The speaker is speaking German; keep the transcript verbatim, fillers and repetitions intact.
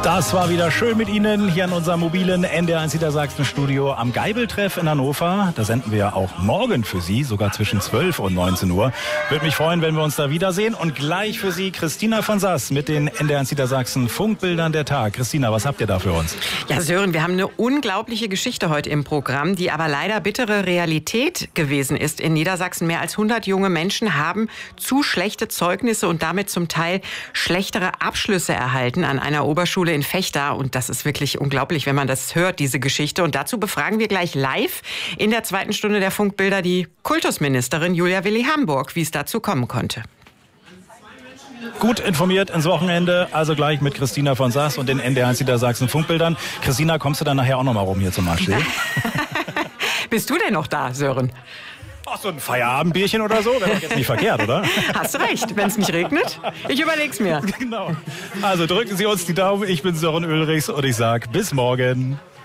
Das war wieder schön mit Ihnen hier in unserem mobilen N D R eins Niedersachsen Studio am Geibeltreff in Hannover. Da senden wir auch morgen für Sie, sogar zwischen zwölf und neunzehn Uhr. Würde mich freuen, wenn wir uns da wiedersehen. Und gleich für Sie Christina von Sass mit den N D R eins Niedersachsen Funkbildern der Tag. Christina, was habt ihr da für uns? Ja, Sören, wir haben eine unglaubliche Geschichte heute im Programm, die aber leider bittere Realität gewesen ist in Niedersachsen. Mehr als hundert junge Menschen haben zu schlechte Zeugnisse und damit zum Teil schlechtere Abschlüsse erhalten an einer Oberschule in Vechta. Und das ist wirklich unglaublich, wenn man das hört, diese Geschichte. Und dazu befragen wir gleich live in der zweiten Stunde der Funkbilder die Kultusministerin Julia Willi-Hamburg, wie es dazu kommen konnte. Gut informiert ins Wochenende, also gleich mit Christina von Sass und den N D R eins Niedersachsen Funkbildern. Christina, kommst du dann nachher auch noch mal rum hier zum Marschsee? Bist du denn noch da, Sören? Ach, so ein Feierabendbierchen oder so, wäre doch jetzt nicht verkehrt, oder? Hast du recht, wenn es nicht regnet. Ich überleg's mir. Genau. Also drücken Sie uns die Daumen. Ich bin Sören Ulrichs und ich sag bis morgen.